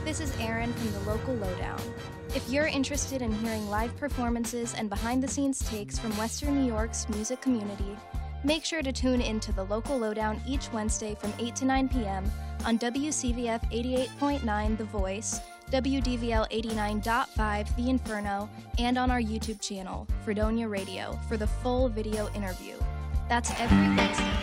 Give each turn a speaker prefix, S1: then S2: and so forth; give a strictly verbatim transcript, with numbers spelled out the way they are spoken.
S1: this is Erin from the Local Lowdown. If you're interested in hearing live performances and behind-the-scenes takes from Western New York's music community, make sure to tune into the Local Lowdown each Wednesday from eight to nine p.m. on W C V F eighty-eight point nine The Voice, W D V L eighty-nine point five The Inferno, and on our YouTube channel, Fredonia Radio, for the full video interview. That's every Wednesday.